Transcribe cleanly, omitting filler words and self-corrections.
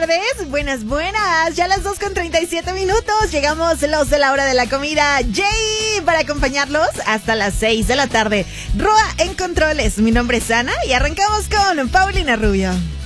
tardes. Buenas. Ya las 2:37. Llegamos los de la hora de la comida. Jay, para acompañarlos hasta las 6 de la tarde. Roa en controles. Mi nombre es Ana y arrancamos con Paulina Rubio.